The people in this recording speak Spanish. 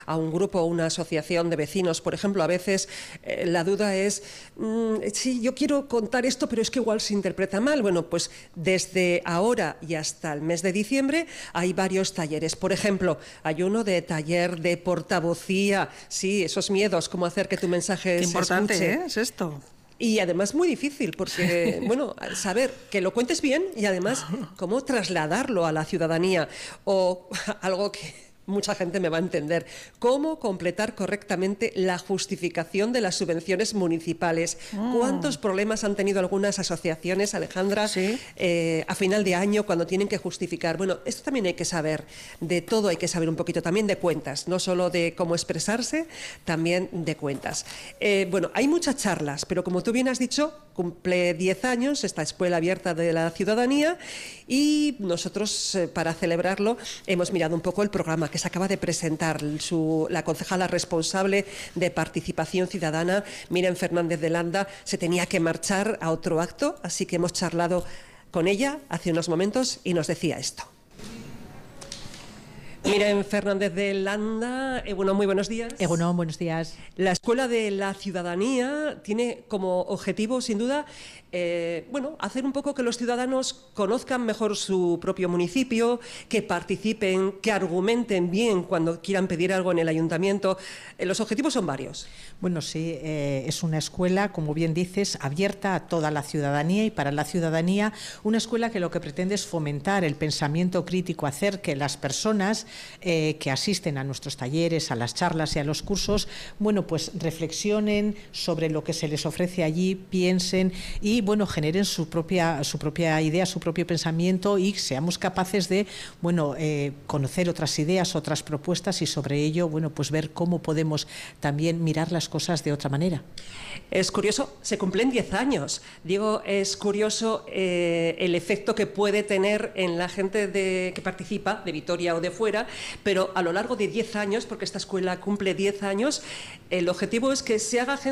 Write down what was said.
a un grupo o una asociación de vecinos, por ejemplo, a veces la duda es, sí, yo quiero contar esto, pero es que igual se interpreta mal. Bueno, pues desde ahora y hasta el mes de diciembre hay varios talleres. Por ejemplo, hay uno de taller de portavocía, sí, esos miedos, cómo hacer que tu mensaje Qué se importante, escuche. es esto. Y además muy difícil, porque, bueno, saber que lo cuentes bien y además cómo trasladarlo a la ciudadanía. O algo que mucha gente me va a entender, cómo completar correctamente la justificación de las subvenciones municipales. ¿Cuántos problemas han tenido algunas asociaciones, Alejandra, Sí. A final de año cuando tienen que justificar? Bueno, esto también hay que saber, de todo hay que saber un poquito, también de cuentas, no solo de cómo expresarse, también de cuentas. Bueno, hay muchas charlas, pero como tú bien has dicho, cumple 10 años esta Escuela Abierta de la Ciudadanía y nosotros, para celebrarlo, hemos mirado un poco el programa que se acaba de presentar la concejala responsable de Participación Ciudadana, Miren Fernández de Landa, se tenía que marchar a otro acto, así que hemos charlado con ella hace unos momentos y nos decía esto. Miren Fernández de Landa, bueno, muy buenos días. Egunon, buenos días. La Escuela de la Ciudadanía tiene como objetivo, sin duda, bueno, hacer un poco que los ciudadanos conozcan mejor su propio municipio, que participen, que argumenten bien cuando quieran pedir algo en el ayuntamiento. Los objetivos son varios. Bueno, sí, es una escuela, como bien dices, abierta a toda la ciudadanía y para la ciudadanía, una escuela que lo que pretende es fomentar el pensamiento crítico, hacer que las personas que asisten a nuestros talleres, a las charlas y a los cursos, bueno, pues reflexionen sobre lo que se les ofrece allí, piensen y, bueno, generen su propia idea, su propio pensamiento y seamos capaces de, bueno, conocer otras ideas, otras propuestas y sobre ello, bueno, pues ver cómo podemos también mirar las cosas de otra manera. Es curioso, se cumplen 10 años. Digo, es curioso el efecto que puede tener en la gente que participa, de Vitoria o de fuera, pero a lo largo de 10 años, porque esta escuela cumple 10 años, el objetivo es que se haga gente